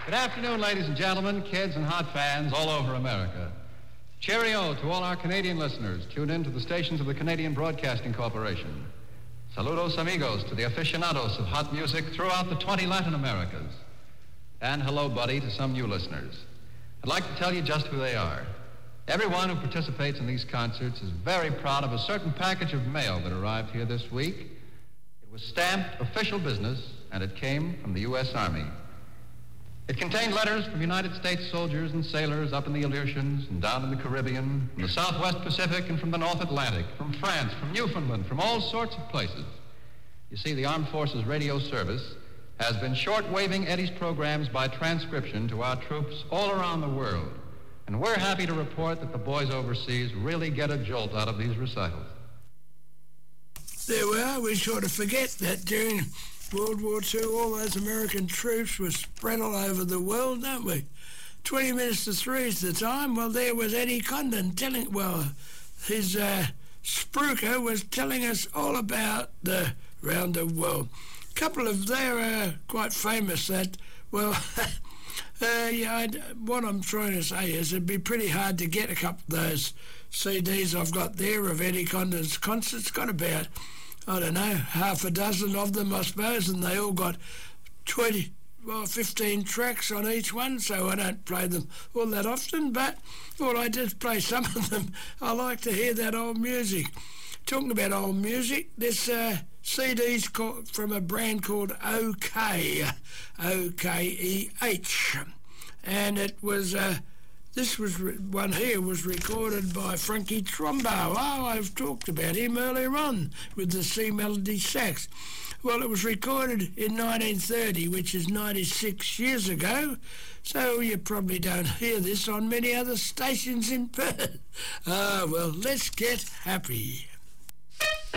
Good afternoon, ladies and gentlemen, kids and hot fans all over America. Cheerio to all our Canadian listeners tuned in to the stations of the Canadian Broadcasting Corporation. Saludos amigos to the aficionados of hot music throughout the 20 Latin Americas. And hello, buddy, to some new listeners. I'd like to tell you just who they are. Everyone who participates in these concerts is very proud of a certain package of mail that arrived here this week. It was stamped official business, and it came from the U.S. Army. It contained letters from United States soldiers and sailors up in the Aleutians and down in the Caribbean, from the Southwest Pacific and from the North Atlantic, from France, from Newfoundland, from all sorts of places. You see, the Armed Forces Radio Service has been short-waving Eddie's programs by transcription to our troops all around the world. And we're happy to report that the boys overseas really get a jolt out of these recitals. There we are. We sort of forget that during World War II, all those American troops were spread all over the world, don't we? 20 minutes to 3 is the time. Well, there was Eddie Condon telling, his spruiker was telling us all about the round the world. A couple of, they're quite famous that, what I'm trying to say is it'd be pretty hard to get a couple of those CDs I've got there of Eddie Condon's concerts. Got about, I don't know, half a dozen of them, I suppose, and they all got 15 tracks on each one, so I don't play them all that often, but I just play some of them. I like to hear that old music. Talking about old music, this CD's from a brand called OK, O-K-E-H, and it was, one here was recorded by Frankie Trombo. Oh, I've talked about him earlier on with the C Melody sax. Well, it was recorded in 1930, which is 96 years ago, so you probably don't hear this on many other stations in Perth. Well, let's get happy.